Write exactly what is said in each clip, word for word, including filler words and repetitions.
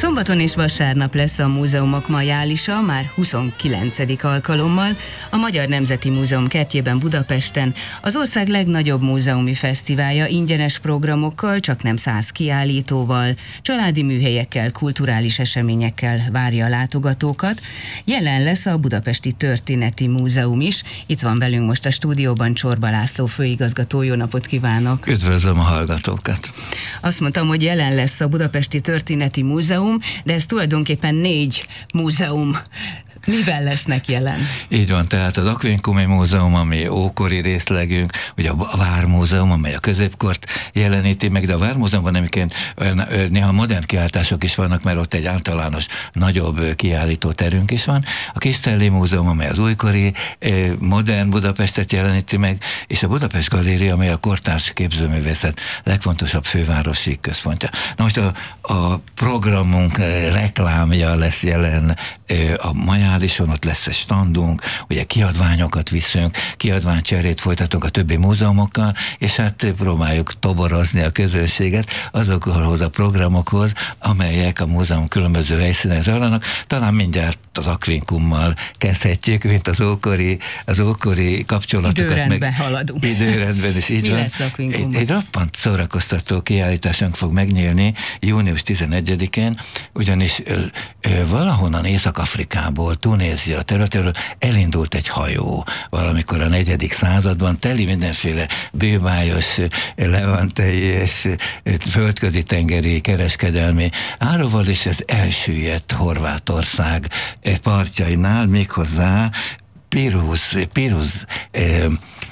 Szombaton és vasárnap lesz a múzeumok majálisa, már huszonkilencedik alkalommal, a Magyar Nemzeti Múzeum kertjében Budapesten, az ország legnagyobb múzeumi fesztiválja ingyenes programokkal, csak nem száz kiállítóval, családi műhelyekkel, kulturális eseményekkel várja a látogatókat. Jelen lesz a Budapesti Történeti Múzeum is. Itt van velünk most a stúdióban Csorba László főigazgató. Jó napot kívánok! Üdvözlöm a hallgatókat! Azt mondtam, hogy jelen lesz a Budapesti Történeti Múzeum, de ez tulajdonképpen négy múzeum. Mivel lesznek jelen? Így van, tehát az Aquincumi Múzeum, ami ókori részlegünk, ugye a Vármúzeum, amely a középkort jeleníti meg, de a Vármúzeumban egyébként néha modern kiállítások is vannak, mert ott egy általános, nagyobb kiállítóterünk is van. A Kisztelli Múzeum, amely az újkori, modern Budapestet jeleníti meg, és a Budapest Galéria, amely a kortárs képzőművészet legfontosabb fővárosi központja. Na most a, a programunk reklámja lesz jelen a majálison, ott lesz egy standunk, ugye kiadványokat viszünk, kiadványcserét folytatunk a többi múzeumokkal, és hát próbáljuk toborozni a közönséget azokhoz a programokhoz, amelyek a múzeum különböző helyszínen zajlanak. Talán mindjárt az Aquincummal kezdhetjük, mint az ókori, az ókori kapcsolatokat. Időrendben meg, haladunk. Időrendben is így Mi van. lesz Aquincumban? Egy, egy roppant szórakoztató kiállításunk fog megnyílni június tizenegyedikén, ugyanis ö, ö, valahonnan Észak-Afrikából, Tunézia területéről elindult egy hajó valamikor a negyedik században, teli mindenféle bőbájos, levantei és földközi tengeri kereskedelmi áruval, és ez elsüllyedt Horvátország partjainál, méghozzá Pirusz, Pirusz eh,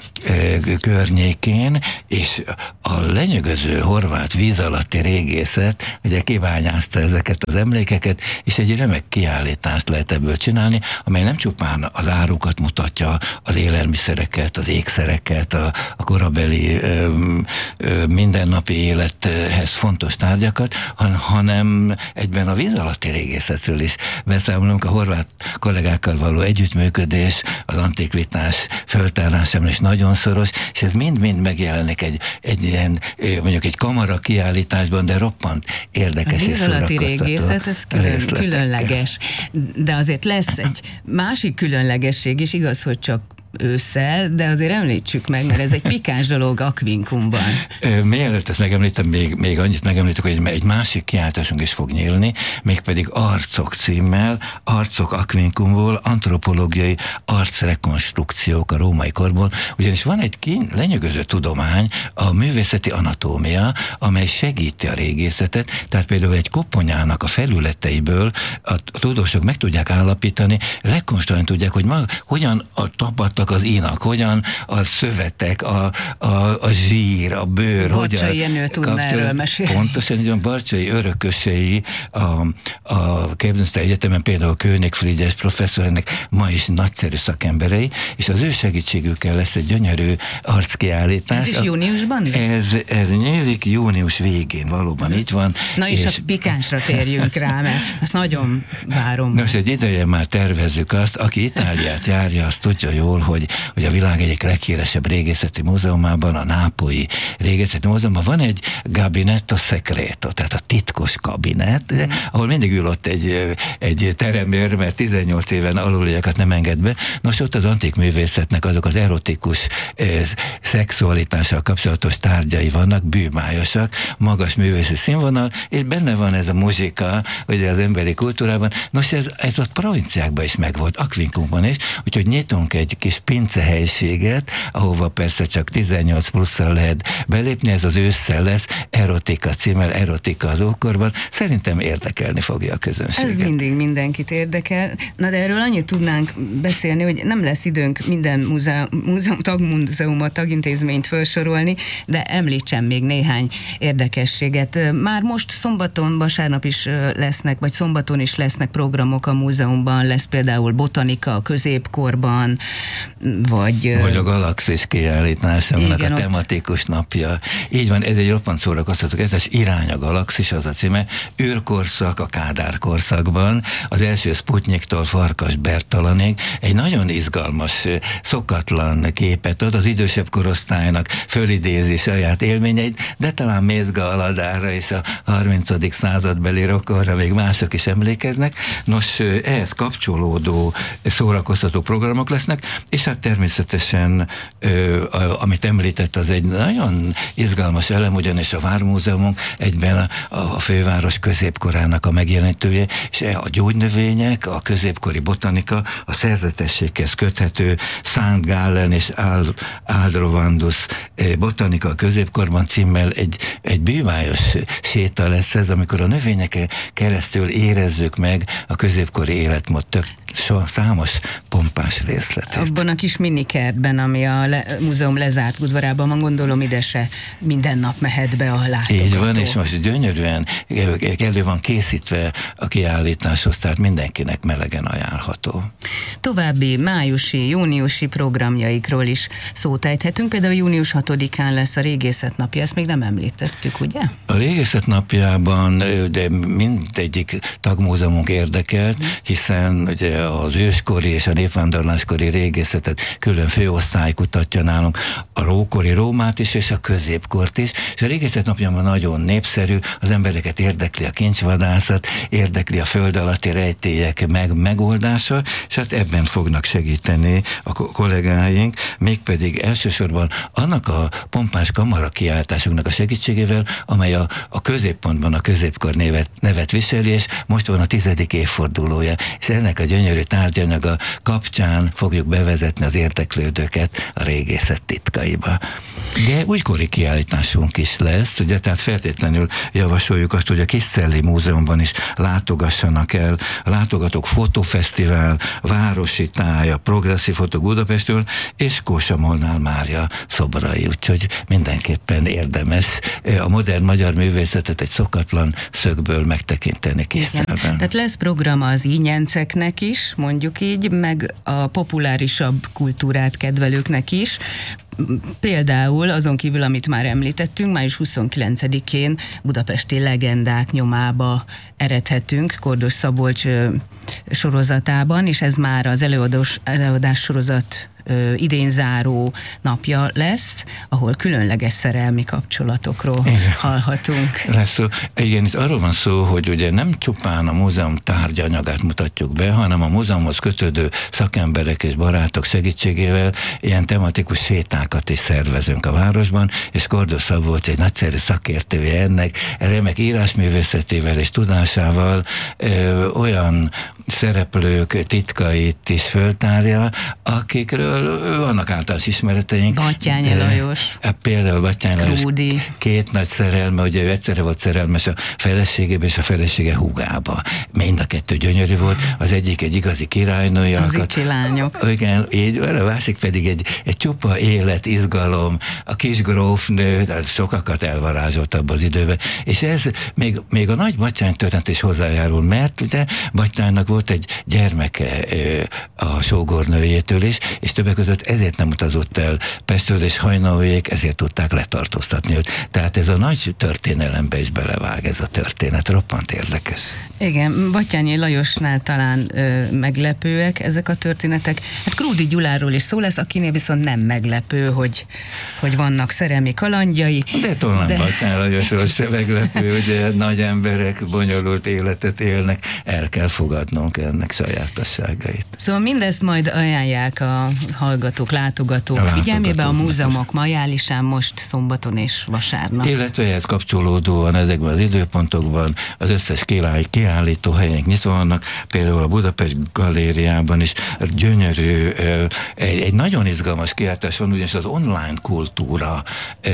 környékén, és a lenyűgöző horvát víz alatti régészet ugye kibányázta ezeket az emlékeket, és egy remek kiállítást lehet ebből csinálni, amely nem csupán az árukat mutatja, az élelmiszereket, az ékszereket, a, a korabeli ö, ö, mindennapi élethez fontos tárgyakat, han, hanem egyben a víz alatti régészetről is beszámolunk. A horvát kollégákkal való együttműködés, az antikvitás föltárásában is nagyon szoros, és ez mind-mind megjelenik egy, egy ilyen, mondjuk egy kamara kiállításban, de roppant érdekes és szórakoztató. A víz alatti régészet, ez külön, különleges. De azért lesz egy másik különlegesség is, igaz, hogy csak ősszel, de azért említsük meg, mert ez egy pikáns dolog Aquincumban. Mielőtt ezt megemlítem, még, még annyit megemlítek, hogy egy másik kiállításunk is fog nyílni, mégpedig Arcok címmel, Arcok Aquincumból, antropológiai arcrekonstrukciók a római korból, ugyanis van egy kín, lenyűgöző tudomány, a művészeti anatómia, amely segíti a régészetet, tehát például egy koponyának a felületeiből a tudósok meg tudják állapítani, rekonstruálni tudják, hogy maga, hogyan a tapat az inak, hogyan a szövetek, a, a, a zsír, a bőr, Barcsai Jenő tudna erről mesélni. Pontosan, így van, Barcsai örökösei a, a Képzőművészeti Egyetemen, például König Frigyes professzor, ennek ma is nagyszerű szakemberei, és az ő segítségükkel lesz egy gyönyörű arckiállítás. Ez is júniusban lesz? Ez, ez nyílik június végén, valóban így van. Na és, és a pikánsra térjünk rá, mert azt nagyon várom. Nos, egy ideje már tervezzük azt, aki Itáliát járja, azt tudja jól, hogy, hogy a világ egyik leghíresebb régészeti múzeumában, a Nápolyi Régészeti Múzeumban van egy gabinetto secreto, tehát a titkos kabinet, mm. ahol mindig ül ott egy, egy teremőr, mert tizennyolc éven aluliakat nem enged be. Nos, ott az antik művészetnek azok az erotikus eh, szexualitással kapcsolatos tárgyai vannak, bűmályosak, magas művészi színvonal, és benne van ez a muzsika, ugye az emberi kultúrában. Nos, ez, ez a provinciákban is megvolt, Aquincumban is, úgyhogy nyitunk egy kis pincehelyiséget, ahova persze csak tizennyolc plusszal lehet belépni, ez az ősszel lesz, Erotika címmel, Erotika az ókorban. Szerintem érdekelni fogja a közönséget. Ez mindig mindenkit érdekel. Na de erről annyit tudnánk beszélni, hogy nem lesz időnk minden múzeum, múzeum tagmúzeumot, tagintézményt felsorolni, de említsem még néhány érdekességet. Már most szombaton, vasárnap is lesznek, vagy szombaton is lesznek programok a múzeumban, lesz például botanika a középkorban, vagy... Vagy a Galaxis kiállításának a tematikus napja. Így van, ez egy roppant szórakoztató, ez Irány a Galaxis, az a címe, űrkorszak a Kádár korszakban, az első Sputniktól Farkas Bertalanig, egy nagyon izgalmas, szokatlan képet ad, az idősebb korosztálynak fölidézi saját élményeit, de talán Mézga Aladára és a harmincadik századbeli rokonra még mások is emlékeznek. Nos, ehhez kapcsolódó szórakoztató programok lesznek, és hát természetesen, amit említett, az egy nagyon izgalmas elem, ugyanis a Vármúzeumunk egyben a, a főváros középkorának a megjelenítője, és a gyógynövények, a középkori botanika, a szerzetességhez köthető Szent Gallen és Aldrovandus botanika a középkorban címmel egy, egy bűvályos séta lesz ez, amikor a növényeken keresztül érezzük meg a középkori életmód tök so, számos pompás részletét. Abban a kis minikertben, ami a le, múzeum lezárt udvarában van, gondolom ide se minden nap mehet be a látogató. Így van, és most gyönyörűen elő van készítve a kiállításhoz, tehát mindenkinek melegen ajánlható. További májusi, júniusi programjaikról is szót ejthetünk, például június hatodikán lesz a Régészet napja, ezt még nem említettük, ugye? A Régészet napjában de mindegyik tagmúzeumunk érdekelt, hiszen ugye az őskori és a népvándorláskori régészetet külön főosztály kutatja nálunk, a rókori Rómát is és a középkort is, és a Régészet napjában nagyon népszerű, az embereket érdekli a kincsvadászat, érdekli a föld alatti rejtélyek meg, megoldása, és hát ebben fognak segíteni a kollégáink, mégpedig elsősorban annak a pompás kamara kiáltásunknak a segítségével, amely a, a középpontban a középkor nevet, nevet viseli, és most van a tizedik évfordulója, és ennek a gyönyörű tárgyanyaga kapcsán fogjuk bevezetni az érdeklődőket a régészet titkaiba. De újkori kiállításunk is lesz, ugye, tehát feltétlenül javasoljuk azt, hogy a Kisszelli Múzeumban is látogassanak el, a látogatók fotofesztivál, városi táj, a progresszív fotók Budapestről, és Kósa-Molnár Mária szobrai, úgyhogy mindenképpen érdemes a modern magyar művészetet egy szokatlan szögből megtekinteni Kisszelben. Tehát lesz program az ínyenceknek is, mondjuk így, meg a populárisabb kultúrát kedvelőknek is. Például azon kívül, amit már említettünk, május huszonkilencedikén budapesti legendák nyomába eredhetünk Kordos Szabolcs sorozatában, és ez már az előadós, előadás sorozat idén záró napja lesz, ahol különleges szerelmi kapcsolatokról igen. hallhatunk. Lesz szó. Igen, itt arról van szó, hogy ugye nem csupán a múzeum tárgyanyagát mutatjuk be, hanem a múzeumhoz kötődő szakemberek és barátok segítségével ilyen tematikus sétákat is szervezünk a városban, és Kordos Szabolcs egy nagyszerű szakértője ennek, remek írásművészetével és tudásával ö, olyan szereplők titkait is föltárja, akikről vannak általános ismereteink. Battyányi Lajos. Például Battyányi Lajos Krúdi. Két nagy szerelme, ugye ő egyszerre volt szerelmes a feleségébe és a felesége húgába. Mind a kettő gyönyörű volt, az egyik egy igazi királynői az icsi lányok. Igen, így, a másik pedig egy, egy csupa élet, izgalom, a kis grófnő, tehát sokakat elvarázsolt abban az időben, és ez még, még a nagy Batthyány történet is hozzájárul, mert ugye Battyánynak volt egy gyermeke a sógornőjétől is, és többek között ezért nem utazott el Pestről, és hajnalójék ezért tudták letartóztatni őt. Tehát ez a nagy történelembe is belevág ez a történet, roppant érdekes. Igen, Battyányi Lajosnál talán ö, meglepőek ezek a történetek. Hát Krúdi Gyuláról is szó lesz, akinél viszont nem meglepő, hogy, hogy vannak szerelmi kalandjai. De talán de... Battyányi Lajosról sem meglepő, ugye nagy emberek bonyolult életet élnek, el kell fogadnunk ennek sajátosságait. Szóval mindezt majd ajánlják a hallgatók, látogatók a figyelmébe a múzeumok Majálisán most szombaton és vasárnap. Illetve ehhez kapcsolódóan ezekben az időpontokban az összes kiállító helyeink nyitva vannak, például a Budapest Galériában is gyönyörű, egy, egy nagyon izgalmas kiállítás van, ugyanis az online kultúra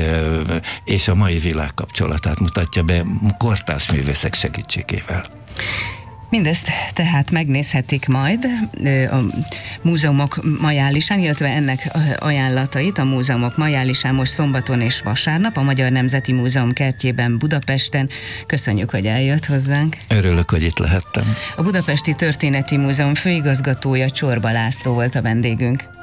és a mai világ kapcsolatát mutatja be kortárs művészek segítségével. Mindezt tehát megnézhetik majd a múzeumok Majálisán, illetve ennek ajánlatait a múzeumok Majálisán most szombaton és vasárnap a Magyar Nemzeti Múzeum kertjében Budapesten. Köszönjük, hogy eljött hozzánk. Örülök, hogy itt lehettem. A Budapesti Történeti Múzeum főigazgatója Csorba László volt a vendégünk.